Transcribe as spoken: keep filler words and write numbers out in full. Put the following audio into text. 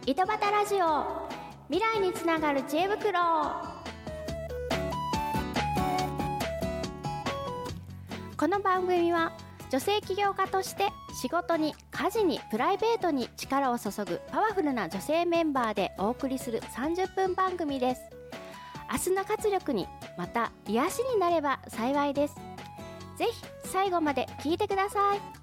井戸端ラジオ、未来につながる知恵袋。この番組は女性起業家として仕事に家事にプライベートに力を注ぐパワフルな女性メンバーでお送りするさんじゅっぷん番組です。明日の活力にまた癒しになれば幸いです。ぜひ最後まで聞いてください。